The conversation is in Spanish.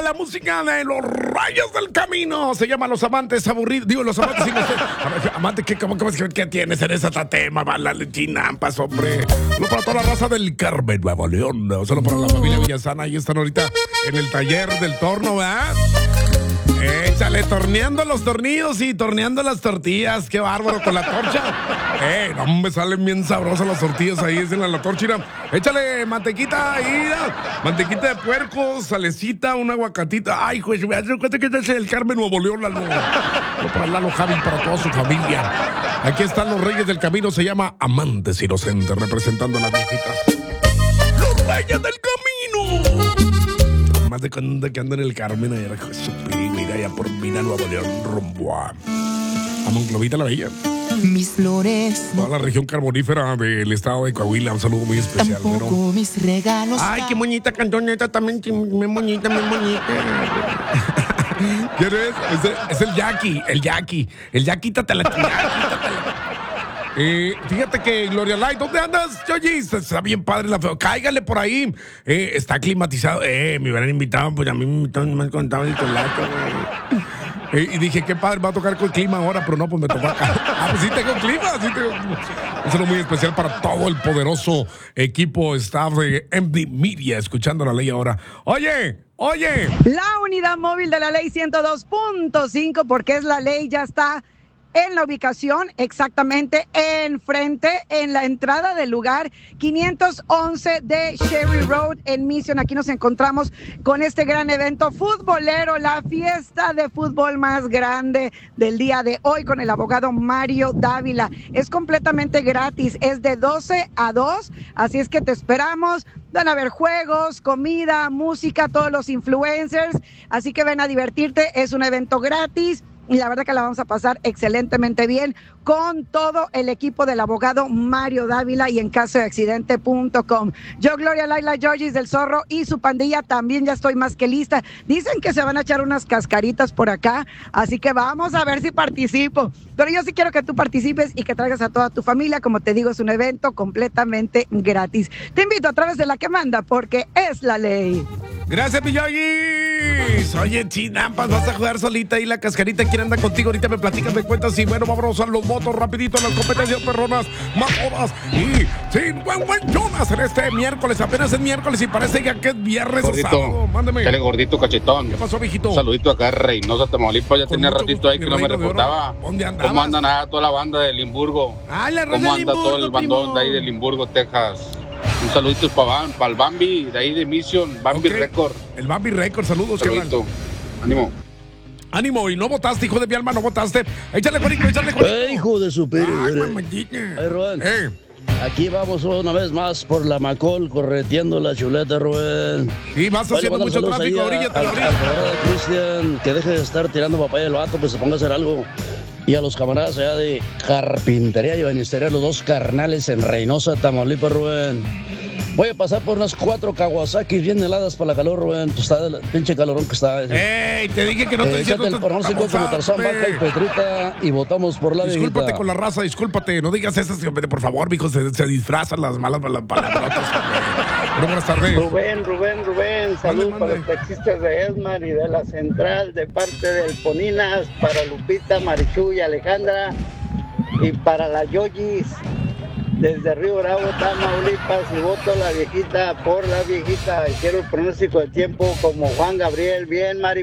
la música de los Rayos del Camino. Se llama Los Amantes Aburridos. Digo, Los Amantes Amante, ¿qué tienes en ese tema? La chinampas, hombre. Solo para toda la raza del Carmen, Nuevo León. No, solo para la familia Villasana. Ahí están ahorita en el taller del torno, ¿verdad? Échale, torneando los tornillos y torneando las tortillas. Qué bárbaro con la torcha. No me salen bien sabrosas las tortillas ahí, es en la torcha. Mira. Échale mantequita ahí, mantequita de puerco, salecita, un aguacatita. Ay, juez, me hace cuenta que este es el Carmen Nuevo León, Lalo. Para Lalo Javi, para toda su familia. Aquí están los Reyes del Camino, se llama Amantes Inocentes, representando a las viejitas. ¡Los Reyes del Camino! Más de cuando que ando en el Carmen, allá mira, allá por Mina, Nuevo León, rumbo a Monclovita la Bella. Mis flores. Toda la región carbonífera del estado de Coahuila, un saludo muy especial. Tampoco ¿no? Mis regalos. Ay, qué moñita cantoneta también, muy moñita. ¿Quién es? Es el Jackie. El Jackie, quítatela. Fíjate que Gloria Light, ¿dónde andas, Yoyi? Está bien padre la feo. Cáigale por ahí. Está climatizado. Me hubieran invitado, pues a mí me invitaron, me han contado el colato, güey. Y dije, qué padre, va a tocar con clima ahora, pero no, pues me tocó acá. Pues sí tengo clima, Un saludo muy especial para todo el poderoso equipo staff de MD Media, escuchando la ley ahora. Oye. La unidad móvil de la ley 102.5, porque es la ley, ya está en la ubicación exactamente enfrente, en la entrada del lugar 511 de Sherry Road en Mission. Aquí nos encontramos con este gran evento futbolero, la fiesta de fútbol más grande del día de hoy con el abogado Mario Dávila. Es completamente gratis, es de 12 a 2, así es que te esperamos. Van a haber juegos, comida, música, todos los influencers, así que ven a divertirte, es un evento gratis. Y la verdad que la vamos a pasar excelentemente bien con todo el equipo del abogado Mario Dávila y en caso de accidente.com. Yo, Gloria Laila Georgis del Zorro y su pandilla también ya estoy más que lista. Dicen que se van a echar unas cascaritas por acá, así que vamos a ver si participo. Pero yo sí quiero que tú participes y que traigas a toda tu familia. Como te digo, es un evento completamente gratis. Te invito a través de la que manda, porque es la ley. Gracias, mi Yoyis. Oye, chinampas, vas a jugar solita ahí la cascarita. ¿Quién anda contigo? Ahorita me platicas, me cuentas. Y bueno, vamos a los votos rapidito en las competencias perronas más jodas. Y sin buen Jonas en este miércoles. Apenas es miércoles y parece ya que es viernes o sábado. Mándame. Dale, gordito cachetón. ¿Qué pasó, mijito? Un saludito acá, Reynosa, Tamaulipas. Ya tenía ratito ahí que no me reportaba. ¿Dónde andabas? ¿Cómo anda toda la banda de Limburgo? La ¿Cómo anda todo el bandón de ahí de Limburgo, Texas? Un saludito para el Bambi, de ahí de Mission, Bambi Record. El Bambi Record, saludos, saludito. Ánimo, y no votaste, hijo de mi alma, no votaste. Échale, Juanito, hijo de su perro. Rubén. Aquí vamos una vez más por la Macol, correteando la chuleta, Rubén. Sí, vas haciendo mucho tráfico, oríllate. Cristian, que deje de estar tirando papaya del vato, pues se ponga a hacer algo. Y a los camaradas allá de Carpintería y Banistería, los dos carnales en Reynosa, Tamaulipas, Rubén. Voy a pasar por unas 4 Kawasaki bien heladas para la calor, Rubén. Pues está el pinche calorón que está. Te dije que no te hiciste el pronóstico como Tarzán, Vaca y Petrita y votamos por la viejita. Discúlpate con la raza, discúlpate. No digas esas, por favor, mijo, se disfrazan las malas palabrotas. Buenas tardes. Rubén. Saludos para los taxistas de Esmar y de la Central, de parte del Poninas, para Lupita, Marichu y Alejandra, y para la Yoyis, desde Río Bravo, Tamaulipas, y voto la viejita por la viejita. Y quiero el pronóstico del tiempo como Juan Gabriel. Bien, Mari.